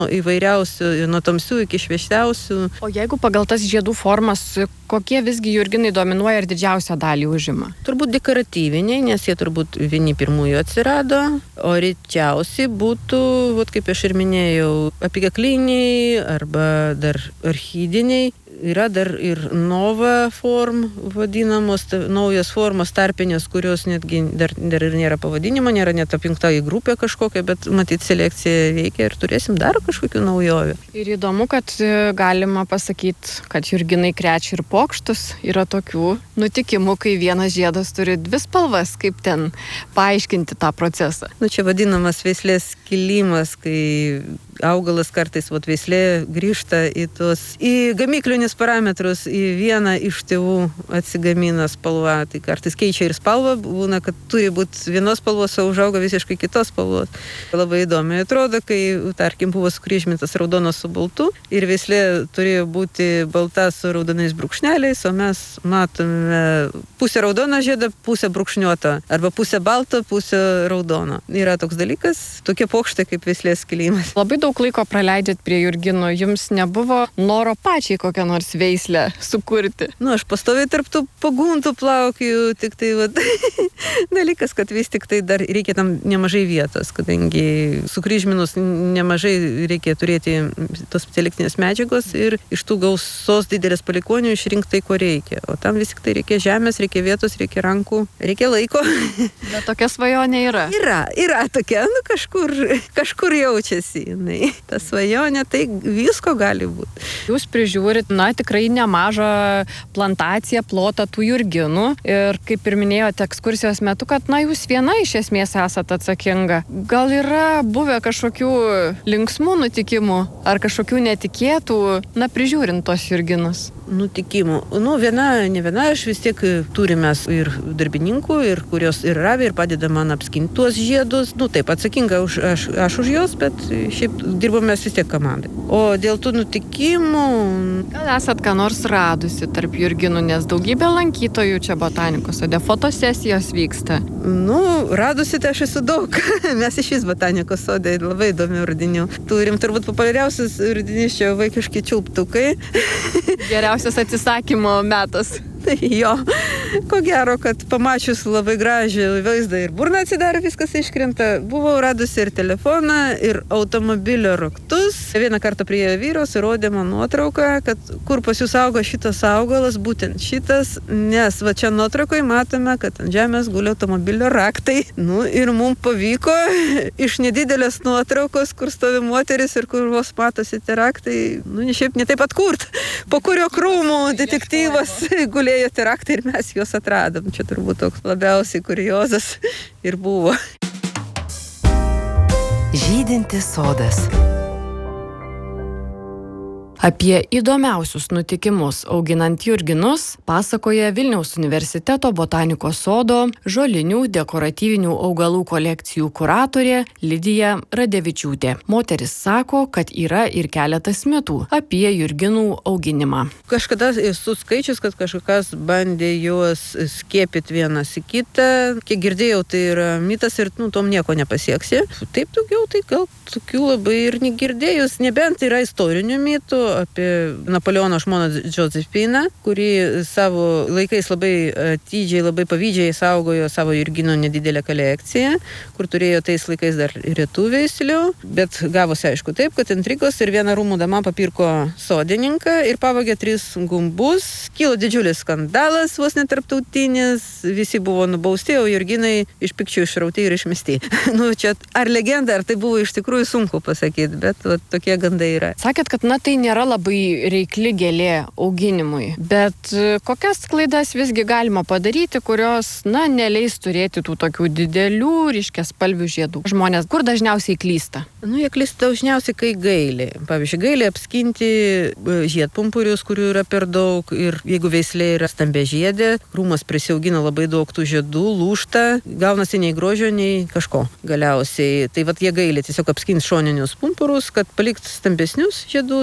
įvairiausių, nuo tamsių iki šviesiausių. O jeigu pagal tas žiedų formas, kokie visgi jurginai dominuoja ir didžiausią dalį užima? Turbūt dekoratyviniai, nes jie turbūt vieni pirmųjų atsirado, o rečiausiai būtų, kaip aš ir minėjau, apykakliniai arba dar orchidiniai. Yra dar ir nova form vadinamos, naujos formos tarpinės, kurios netgi dar ir nėra pavadinimo, nėra net apjungta į grupę kažkokią, bet matyt selekcija veikia ir turėsim dar kažkokių naujovių. Ir įdomu, kad galima pasakyti, kad jurginai krečia ir pokštus. Yra tokių nutikimų, kai vienas žiedas turi dvi spalvas, kaip ten paaiškinti tą procesą. Čia vadinamas veislės skilimas, kai augalas kartais veislė grįžta į gamyklinius parametrus, į vieną iš tėvų atsigamina spalva. Tai kartais keičia ir spalvą, būna, kad turi būti vienos spalvos, o užauga visiškai kitos spalvos. Labai įdomiai atrodo, kai, tarkim, buvo sukryžmintas raudonas su baltu ir veislė turėjo būti balta su raudonais brūkšneliais, o mes matome pusę raudoną žiedą, pusę brūkšniuotą, arba pusę balto, pusę raudono. Yra toks dalykas, tokie pokštai kaip veislės skilimas. Labai daug laiko praleidžiat prie jurginų, jums nebuvo noro pačiai kokią nors veislę sukurti? Aš pastoviai tarp tų pagundų plaukiju, tik tai dalykas, kad vis tik tai dar reikia tam nemažai vietos, kadangi sukryžminus nemažai reikia turėti tos selektinės medžiagos ir iš tų gausos didelės palikonių išrinkti tai, ko reikia. O tam vis tik tai reikia žemės, reikia vietos, reikia rankų, reikia laiko. Bet tokia svajonė yra? Yra tokia, kažkur jaučiasi. Ta svajonė, tai visko gali būti. Jūs prižiūrit, tikrai nemažą plantaciją, plotą tų jurginų ir kaip ir minėjote ekskursijos metu, kad jūs viena iš esmės esate atsakinga. Gal yra buvę kažkokių linksmų nutikimų ar kažkokių netikėtų, prižiūrint tos jurginus? Nutikimų. Ne viena, aš vis tiek turime ir darbininkų, ir kurios ir ravė, ir padeda man apskinti tuos žiedus. Taip, atsakinga aš už juos, bet šiaip dirbame vis tiek komandai. O dėl tų nutikimų... Gal esat ką nors radusi tarp jurginų, nes daugybė lankytojų čia botanikos sode, fotosesijos vyksta? Radusi tai aš esu daug. Mes iš vis botanikos sode labai įdomių radinių. Turim turbūt populiariausias radinys čia vaikiški čiulptukai. Geriausias atsisakymo metas. Jo, ko gero, kad pamačius labai gražią vaizdą ir burna atsidaro, viskas iškrenta. Buvau radusi ir telefoną, ir automobilio raktus. Vieną kartą prie vyros įrodė man nuotrauką, kad kur pas jūs auga šitas augalas, būtent šitas, nes čia nuotraukoje matome, kad ant žemės guli automobilio raktai. Ir mums pavyko iš nedidelės nuotraukos, kur stovi moteris ir kur vos matosi tie raktai, šiaip ne taip atkurt. Po kurio krūmų detektyvas guli tie raktai ir mes juos atradom. Čia turbūt toks labiausiai kuriozas ir buvo. Žydintis sodas. Apie įdomiausius nutikimus auginant jurginus pasakoja Vilniaus universiteto botanikos sodo žolinių dekoratyvinių augalų kolekcijų kuratorė Lidija Radevičiūtė. Moteris sako, kad yra ir keletas mitų apie jurginų auginimą. Kažkada esu skaičius, kad kažkas bandė juos skiepyti vienas į kitą. Kiek girdėjau, tai yra mitas ir tom nieko nepasieksi. Taip daugiau, tai gal tokių labai ir negirdėjus, nebent yra istorinių mitų apie Napoleono žmoną Džozefiną, kuri savo laikais labai atidžiai, labai pavydžiai saugojo savo jurginų nedidelę kolekciją, kur turėjo tais laikais dar retų veislių, bet gavosi aišku taip, kad intrigos ir viena rūmų dama papirko sodininką ir pavogė 3 gumbus. Kilo didžiulis skandalas, vos netarptautinis, visi buvo nubausti, o jurginai iš pykčių išrauti ir išmesti. Čia ar legenda, ar tai buvo iš tikrųjų sunku pasakyti, bet tokie gandai yra. Sakėt, kad tai nėra labai reikli gėlė auginimui, bet kokias klaidas visgi galima padaryti, kurios, neleis turėti tų tokių didelių, ryškiaspalvių žiedų? Žmonės kur dažniausiai klysta? Jie klysta dažniausiai, kai gaili. Pavyzdžiui, gaili apskinti žiedpumpurius, kurių yra per daug, ir jeigu veislė yra stambia žiedė, krūmas prisiaugina labai daug tų žiedų, lūžta, gaunasi nei grožio, nei kažko galiausiai. Tai jie gaili tiesiog apskinti šoninius pumpurus, kad palikti stambesnius žiedus.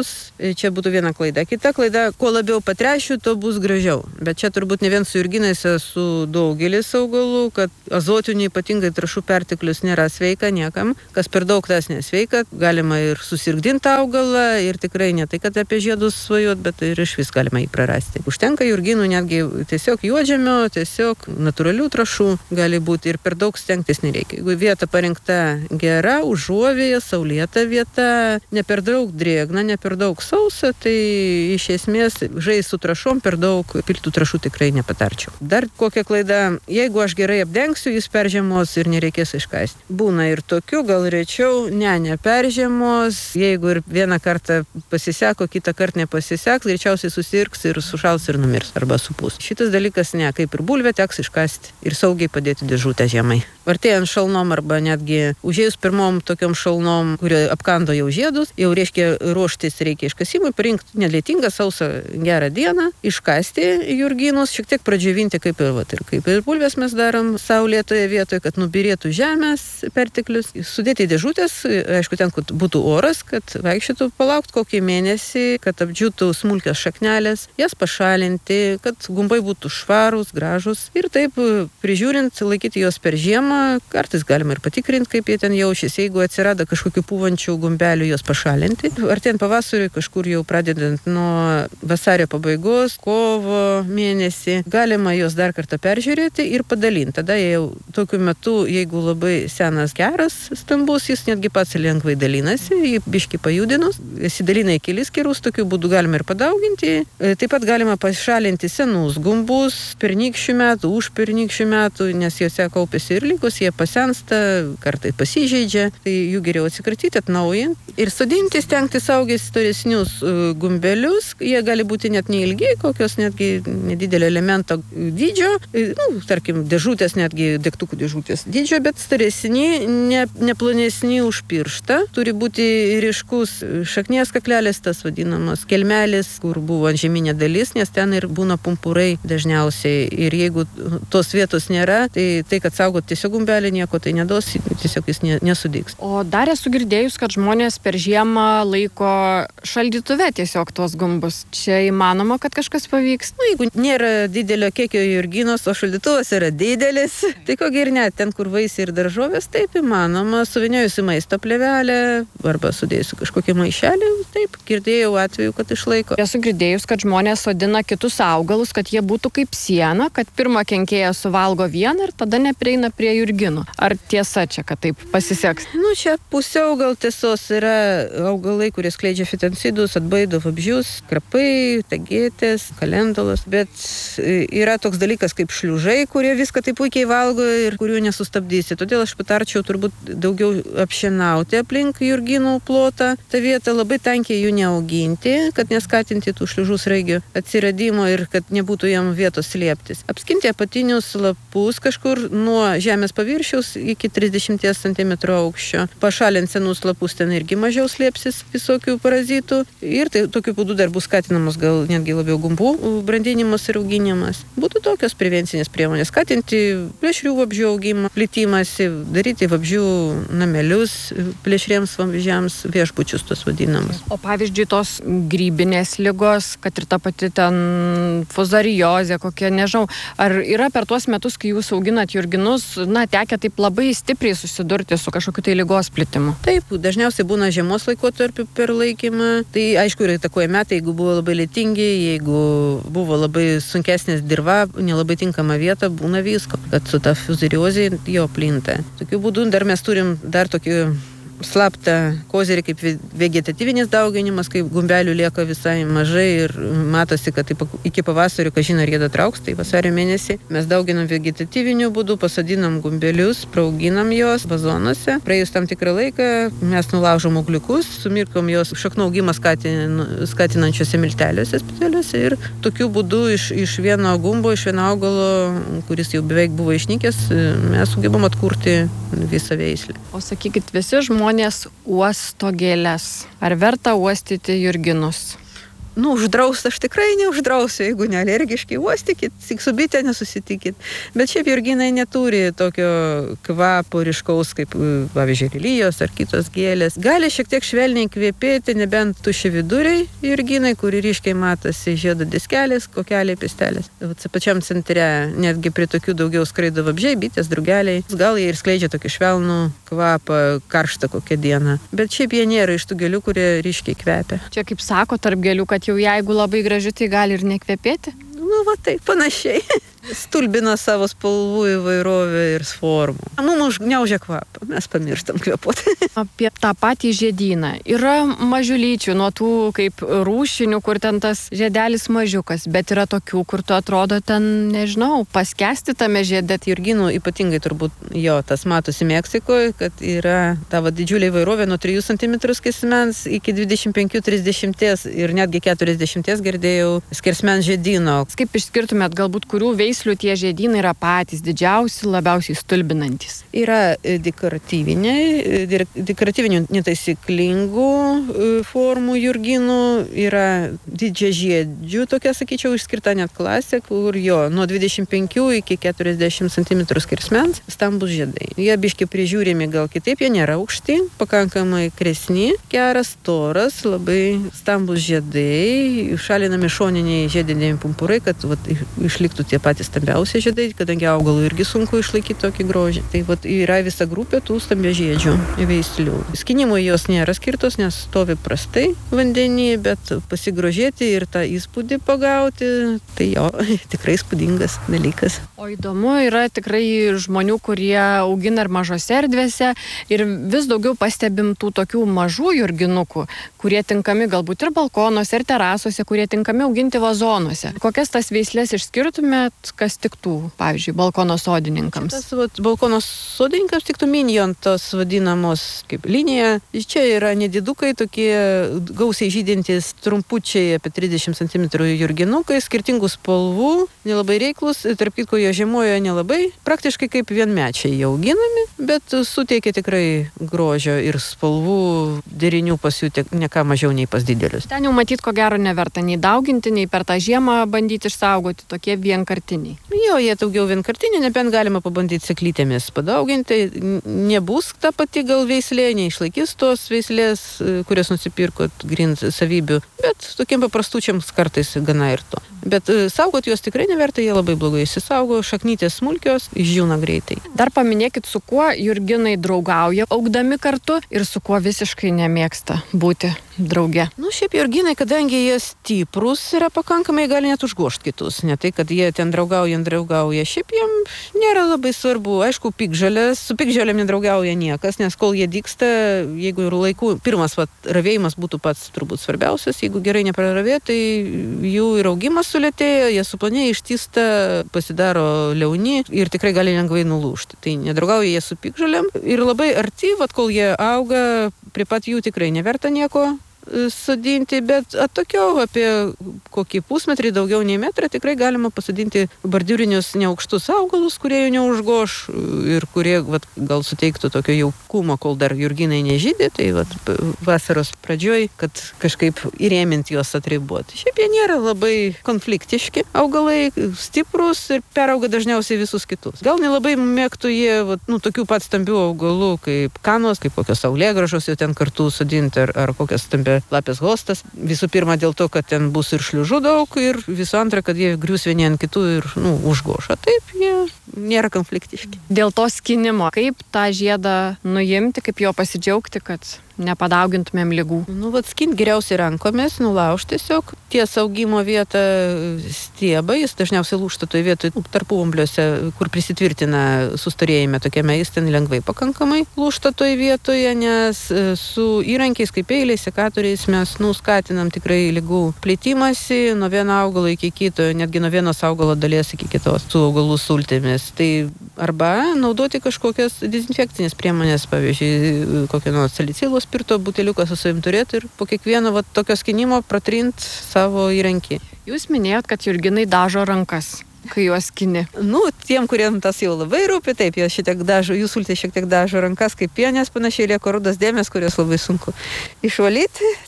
čia būtų viena klaida. Kita klaida, kuo labiau patręšiu, to bus gražiau. Bet čia turbūt ne vien su jurginais, su daugelis augalų, kad azotinių ypatingai trąšų perteklius nėra sveika niekam. Kas per daug, tas nesveika. Galima ir susirgdinti augalą ir tikrai ne tai, kad apie žiedus svajot, bet ir iš vis galima jį prarasti. Užtenka jurginų netgi tiesiog juodžemio, tiesiog natūralių trąšų gali būti ir per daug stengtis nereikia. Jeigu vieta parinkta gera, užuovėje, saulėta vieta, ne per daug drėgna, ne per daug sausa, tai iš esmės žais su trąšom per daug piltų trąšų tikrai nepatarčiau. Dar kokia klaida, jeigu aš gerai apdengsiu, jis peržiemos ir nereikės iškasti. Būna ir tokių, gal rečiau, neperžiemos, jeigu ir vieną kartą pasiseko, kitą kartą nepasiseks, greičiausiai susirgs ir sušals ir numirs arba supus. Šitas dalykas ne, kaip ir bulvė, teks iškasti ir saugiai padėti dėžutę žiemai. Artėjant šalnom arba netgi užėjus pirmom tokiom šalnom, kurio apkando jau žiedus, jau reiškia ruoštis reikia iškasimui, parinkti nelietingą sausą gerą dieną, iškasti jurginus, šiek tiek pradžiovinti kaip ir bulvės mes darom saulėtoje vietoje, kad nubirėtų žemės perteklius, sudėti į dėžutės, aišku, ten, kad būtų oras, kad vaikščiotų, palaukti kokį mėnesį, kad apdžiūtų smulkios šaknelės, jas pašalinti, kad gumbai būtų švarūs, gražus ir taip prižiūrint, laikyti juos per žiemą, kartais galima ir patikrinti, kaip jie ten jaučiasi, jeigu atsirado kažkokių pūvančių gumbelių, juos pašalinti. Artėjant pavasariui, kažkur jau pradedant nuo vasario pabaigos, kovo mėnesį, galima juos dar kartą peržiūrėti ir padalinti. Tada jau tokiu metu, jeigu labai senas geras, stambus, jis netgi pats lengvai dalinasi, jį biškį pajudinus, įsidalina į kelis kerus, tokiu būdu galima ir padauginti. Taip pat galima pašalinti senus gumbus, pernykščių metų, už pernykščių metų, nes juose kaupiasi ir lygos, jie pasensta, kartai pasižeidžia, tai jų geriau atsikratyti, atnaujinti ir sodinti, stengti saugis storesnius gumbelius, jie gali būti net neilgi, kokios netgi nedidelio elemento dydžio, tarkim, dėžutės, netgi degtukų dėžutės dydžio, bet storesni, neplonesni už pirštą, turi būti ryškus šaknies kaklelės, tas vadinamas kelmelis, kur buvo antžeminė dalis, nes ten ir būna pumpurai dažniausiai ir jeigu tos vietos nėra, tai kad saugot tiesiog gumbelį nieko tai nedos, tiesiog jis nesudygs. O dar esu girdėjus, kad žmonės per žiemą laiko šaldytuve tiesiog tuos gumbus. Čia įmanoma, kad kažkas pavyks? Jeigu nėra didelio kiekio jurginos, o šaldytuvas yra didelis, tai ko ir net ten, kur vaisiai ir daržovės, taip įmanoma, suvinėjus į maisto plėvelę arba sudėjus kažkokį maišelį, taip, girdėjau atveju, kad išlaiko. Esu girdėjus, kad žmonės sodina kitus augalus, kad jie būtų kaip siena, kad pirmą kenkėją suvalgo vieną ir tada neprieina prie jurginų. Ar tiesa čia, kad taip pasiseks? Čia pusiau gal tiesos yra augalai, kurie skleidžia fitencidus, atbaido vabzdžius, krapai, tagėtės, kalendolas, bet yra toks dalykas kaip šliužai, kurie viską taip puikiai valgo ir kurių nesustabdysi. Todėl aš patarčiau turbūt daugiau apšienauti aplink jurginų plotą. Ta vieta labai tankiai jų neauginti, kad neskatinti tų šliužų sraigių atsiradimo ir kad nebūtų jam vietos slėptis. Apskinti apatinius lapus kažkur nuo žemės paviršiaus iki 30 cm aukščio. Pašalinti senus lapus, ten irgi mažiau slėpsis visokių parazitų ir tai tokiu būdu dar bus skatinamos gal netgi labiau gumbų brandinimas ir auginimas. Būtų tokios prevencinės priemonės, skatinti plėšrių vabzdžių augimą, plitimąsi, daryti vabzdžių namelius plėšriems vabzdžiams, viešbučius tos vadinamas. O pavyzdžiui, tos grybinės ligos, kad ir ta pati ten fuzariozė, kokia, nežinau, ar yra per tuos metus, kai jūs auginat jurginus, tekę taip labai stipriai susidurti su kažkokiu tai ligos plitimu? Taip, dažniausiai būna žiemos laikotarpiu per laikymą. Tai aišku, yra įtakoja metai, jeigu buvo labai lietingi, jeigu buvo labai sunkesnės dirva, nelabai tinkama vieta, būna visko, kad su ta fuzariozė jo plinta. Tokiu būdu dar mes turim dar tokį slaptą kozerį kaip vegetatyvinis dauginimas, kai gumbelių lieka visai mažai ir matosi, kad taip iki pavasario, kažin ar jie datrauks, tai vasario mėnesį mes dauginam vegetatyviniu būdu, pasadinam gumbelius, praauginam juos vazonuose. Praėjus tam tikrą laiką mes nulaužom ugliukus, sumirkom juos šaknų augimą skatinančiose milteliuose specialiuose ir tokiu būdu iš vieno gumbo, iš vieno augalo, kuris jau beveik buvo išnykęs, mes sugebam atkurti visą veislę. O sakykit, visi žmonės uosto gėles. Ar verta uostyti jurginus? Nu, uždraust aš tikrai neuždrausiu, jeigu nealergiškai uostykit, tik su bitė nesusitikit. Bet šiaip jurginai neturi tokio kvapo ryškaus, kaip, pavyzdžiui, lilijos ar kitos gėlės. Gali šiek tiek švelniai kvepėti, nebent tušividuriai jurginai, kuri ryškiai matosi žiedo diskelės, kokeliai, pistelės. Pačiam centre netgi prie tokių daugiau skraido vabzdžiai, bitės, drugeliai. Gal jie ir skleidžia tokį švelnų kvapą, karštą kokią dieną. Bet šiaip jie nėra iš tų gėlių, kurie ryškiai kvepia. Čia kaip sako tarp gėlių, kad jau jeigu labai graži, tai gali ir nekvepėti? Nu, va taip, panašiai. Stulbina savo spalvų įvairovę ir formų. Mums gniaužia kvapą, mes pamirštam kvėpuoti. Apie tą patį žiedyną. Yra mažiulyčių nuo tų kaip rūšinių, kur ten tas žiedelis mažiukas, bet yra tokių, kur tu atrodo ten, nežinau, paskesti tame žiede. Jurginų ypatingai turbūt jo, tas matosi Meksikoje, kad yra tavo didžiulė įvairovė nuo 3 cm skersmens iki 25-30 ir netgi 40 girdėjau skersmens žiedino. Kaip išskirtumėt, galbūt kurių veislių tie žiedynai yra patys didžiausi, labiausiai stulbinantys? Yra dekoratyvinių netaisyklingų formų jurginų, yra didžiažiedžių, tokia, sakyčiau, išskirta net klasė, kur jo nuo 25 iki 40 cm skersmens stambus žiedai. Jie biški prižiūrimi gal kitaip, jie nėra aukšti, pakankamai kresni, geras, storas, labai stambus žiedai, šalinami šoniniai žiediniai pumpurai, kad išliktų tie patys stambiausi žiedai, kadangi augalų irgi sunku išlaikyti tokį grožį. Tai yra visa grupė tų stambiažiedžių veislių. Skinimui jos nėra skirtos, nes stovi prastai vandenį, bet pasigrožėti ir tą įspūdį pagauti, tai jo, tikrai įspūdingas dalykas. O įdomu yra tikrai žmonių, kurie augina ir mažose erdvėse ir vis daugiau pastebim tų tokių mažų jurginukų, kurie tinkami galbūt ir balkonuose, ir terasose, kurie tinkami auginti vazonuose. Kokias tas veislės išskirtumėt, kas tiktų, pavyzdžiui, balkono sodininkams? Tas balkono sodininkams tiktų minion, tos vadinamos kaip linija. Čia yra nedidukai, tokie gausiai žydintys, trumpučiai apie 30 cm jurginukai, skirtingų spalvų, nelabai reiklus, tarp kitko jie žiemoja nelabai, praktiškai kaip vienmečiai jie auginami, bet suteikia tikrai grožio ir spalvų derinių pas jų ne ką mažiau nei pas didelius. Ten jau matyt, ko gero neverta nei dauginti, nei per tą žiemą bandyti išsaugoti, tokie vienkartiniai. Jo, jie daugiau vienkartiniai, nebent galima pabandyti seklytėmis padauginti. Nebus ta pati gal veislė, neišlaikys tos veislės, kurias nusipirkot grint savybių, bet tokiem paprastučiams kartais gana ir to. Bet saugot juos tikrai neverta, jie labai blogai įsisaugo, šaknytės smulkios, išdžiūna greitai. Dar paminėkit, su kuo jurginai draugauja augdami kartu ir su kuo visiškai nemėgsta būti drauge. Nu, šiaip jurginai, kadangi jie stiprus, yra pakankamai gali net užgošti kitus. Ne tai, kad jie ten draugauja. Šiaip jiem nėra labai svarbu. Aišku, su pikžalėm nedraugauja niekas, nes kol jie dygsta, jeigu ir laikų, pirmas ravėjimas būtų pats turbūt svarbiausias, jeigu gerai nepraravė, tai jų ir augimas sulėtėja, jie suplonėja, ištįsta, pasidaro liauni ir tikrai gali lengvai nulūžti. Tai nedraugauja jie su pikžalėm ir labai arti, kol jie auga, prie pat jų tikrai neverta nieko sodinti, bet atokiau apie kokį pusmetrį, daugiau nei metrą, tikrai galima pasodinti bordiūrinius neaukštus augalus, kurie jų neužgoš ir kurie gal suteiktų tokio jaukumo, kol dar jurginai nežydė, tai vasaros pradžioj, kad kažkaip įrėminti juos atribuoti. Šiaip jie nėra labai konfliktiški augalai, stiprus ir perauga dažniausiai visus kitus. Gal nelabai mėgtų jie tokių pat stambių augalų kaip kanos, kaip kokios saulėgrąžos jau ten kartu sodinti ar kokios stambia lapės hostas. Visų pirma dėl to, kad ten bus ir šliužų daug ir visų antra, kad jie grius vieni ant kitų ir užgoša. Taip, jie nėra konfliktiški. Dėl to skinimo, kaip tą žiedą nuimti, kaip jo pasidžiaugti, kad nepadaugintumėm ligų? Skint geriausiai rankomis, nulaužti tiesiog. Ties augimo vietą stiebą, jis dažniausiai lūžta toje vietoje tarpuvambliuose, kur prisitvirtina sustorėjime tokiame, jis ten lengvai pakankamai lūžta toje vietoje, nes su įrankiais kaip peiliais, sekatoriais mes skatinam tikrai ligų plėtimąsi nuo vieno augalo iki kito, netgi nuo vienos augalo dalies iki kitos su augalų sultimis. Tai arba naudoti kažkokias dezinfekcinės priemonės, pavyzdžiui, kokią nors salicilų spirto buteliuką su savim turėti ir po kiekvieno tokio skinimo pratrint savo įrankį. Jūs minėjot, kad jurginai dažo rankas, kai juos skini. Tiem, kuriem tas jau labai rūpi, taip, jie šitiek dažo, jų sultė šiek tiek dažo rankas kaip pienės, panašiai lieka rudos dėmės, kurios labai sunku išvalyti.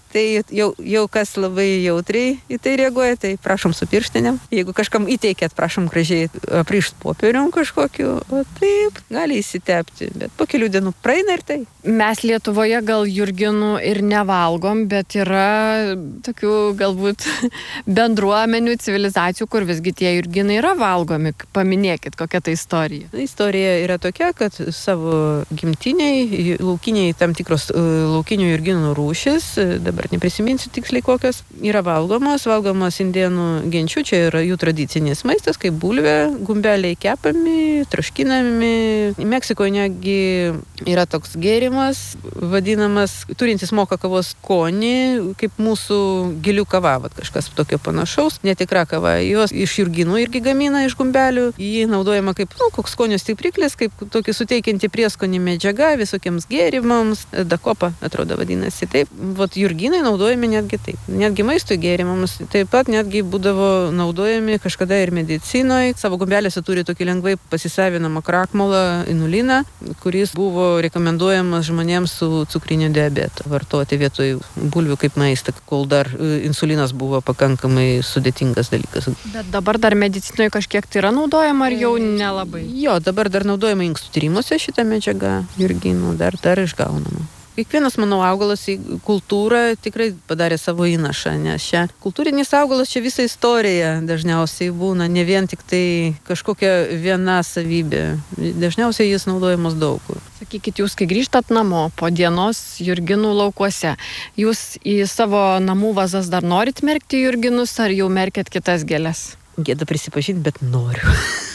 Tai jau kas labai jautriai į tai reaguoja, tai prašom su pirštinėm. Jeigu kažkam įteikėt, prašom gražiai aprišt popierium kažkokiu, o taip gali įsitepti, bet po kelių dienų praeina ir tai. Mes Lietuvoje gal jurginų ir nevalgom, bet yra tokių galbūt bendruomenių, civilizacijų, kur visgi tie jurginai yra valgomi. Paminėkit, kokia tai istorija. Istorija yra tokia, kad savo gimtiniai, laukiniai tam tikros laukinių jurginų rūšis, dabar neprisiminsiu tiksliai kokios, yra valgomos indėnų genčių, čia yra jų tradicinis maistas, kaip bulvė, gumbeliai kepami, troškinami. Meksikoje netgi yra toks gėrimas, vadinamas, turintis moka kavos skonį, kaip mūsų gilių kava, kažkas tokio panašaus, netikra kava. Jos iš jurginų irgi gamina iš gumbelių, jį naudojama kaip, koks skonio stipriklis, kaip tokį suteikianti prieskonį medžiaga visokiems gėrimams, dakopa, atrodo vadinasi. Taip, jurginai naudojami netgi taip, netgi maistui gėrimams, taip pat netgi būdavo naudojami kažkada ir medicinoje. Savo gumbelėse turi tokį lengvai pasisavinamą krakmolą, inuliną, kuris buvo rekomenduojamas žmonėms su cukriniu diabetu vartoti vietoj bulvių kaip maistą, kol dar insulinas buvo pakankamai sudėtingas dalykas. Bet dabar dar medicinoje kažkiek tai yra naudojama ar jau nelabai? Jo, dabar dar naudojama inkstų tyrimuose šitą medžiagą jurginų, dar išgaunama. Kiekvienas, manau, augalas į kultūrą tikrai padarė savo įnašą, nes čia kultūrinis augalas čia visa istorija dažniausiai būna, ne vien tik tai kažkokia viena savybė. Dažniausiai jis naudojamas daug kur. Sakykit, jūs kai grįžtat namo po dienos jurginų laukuose, jūs į savo namų vazas dar norit merkti jurginus ar jau merkėt kitas gėles? Gėda prisipažinti, bet noriu.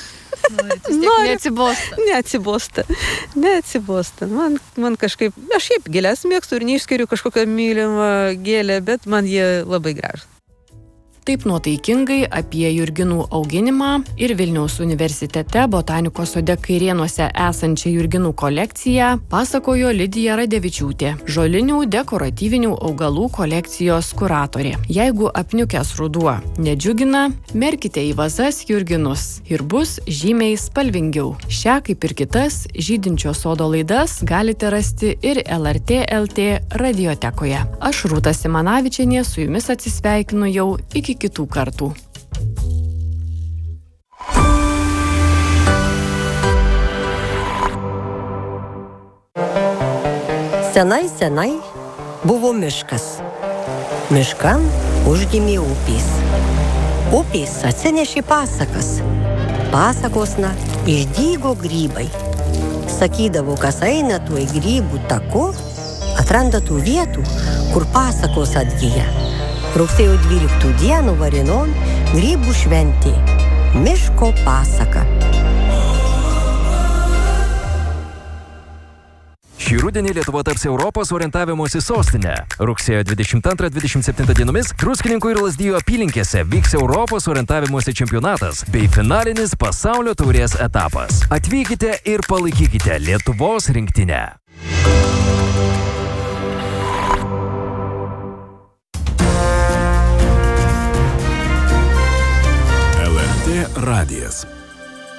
Neatsibosta. Man kažkaip, aš šiaip gėlės mėgstu ir neišskiriu kažkokią mylimą gėlę, bet man jie labai gražūs. Taip nuotaikingai apie jurginų auginimą ir Vilniaus universitete botanikos sode Kairėnuose esančią jurginų kolekciją pasakojo Lidija Radevičiūtė, žolinių dekoratyvinių augalų kolekcijos kuratorė. Jeigu apniukęs ruduo nedžiugina, merkite į vazas jurginus ir bus žymiai spalvingiau. Šią kaip ir kitas žydinčio sodo laidas galite rasti ir LRT LT radiotekoje. Aš Rūta Simanavičienė su jumis atsisveikinu jau iki kitų kartų. Senai buvo miškas. Miškan užgimė upės. Upės atsinešė pasakas. Pasakosna išdygo grybai. Sakydavo, kas eina tuo grybų taku, atranda tų vietų, kur pasakos atgyja. Rugsėjo 12 dienų Varinon grybų šventė. Miško pasaka. Šį rudenį Lietuva taps Europos orientavimosi sostinė. Rugsėjo 22-27 dienomis Druskininkų ir Lazdijų apylinkėse vyks Europos orientavimosi čempionatas bei finalinis pasaulio taurės etapas. Atvykite ir palaikykite Lietuvos rinktinę. LRT radijas.